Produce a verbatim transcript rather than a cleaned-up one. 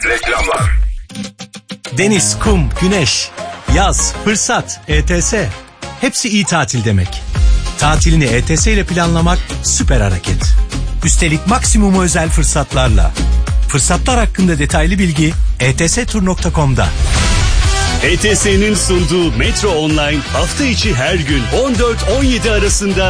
Reklamlar. Deniz, kum, güneş, yaz, fırsat, E T S. Hepsi iyi tatil demek. Tatilini E T S ile planlamak süper hareket. Üstelik maksimum özel fırsatlarla. Fırsatlar hakkında detaylı bilgi e t s tur nokta com'da. E T S'nin sunduğu Metro Online hafta içi her gün on dört on yedi arasında